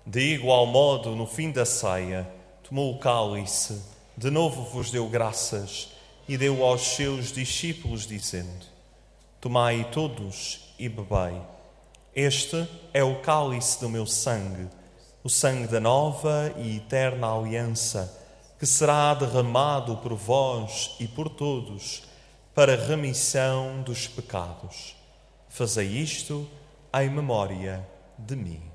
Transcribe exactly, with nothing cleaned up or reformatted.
De igual modo, no fim da ceia, tomou o cálice, de novo vos deu graças e deu aos seus discípulos, dizendo: Tomai todos e bebei. Este é o cálice do meu sangue, o sangue da nova e eterna aliança, que será derramado por vós e por todos para a remissão dos pecados. Fazei isto em memória de mim.